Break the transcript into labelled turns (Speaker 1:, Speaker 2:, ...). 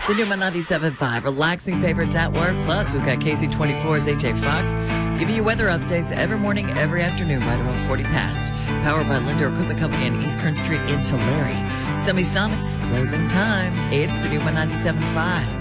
Speaker 1: The new 97.5, relaxing favorites at work. Plus, we've got KC24's AJ Fox giving you weather updates every morning, every afternoon, right around 40 past. Powered by Linder Equipment Company on East Kern Street in Tulare. Semisonics closing time. It's the new 97.5.